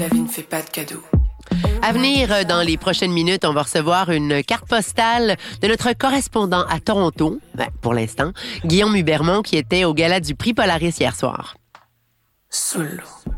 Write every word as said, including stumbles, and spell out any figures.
La vie ne fait pas de cadeaux. À venir, dans les prochaines minutes, on va recevoir une carte postale de notre correspondant à Toronto, ben, pour l'instant, Guillaume Hubermont, qui était au gala du prix Polaris hier soir. Solo.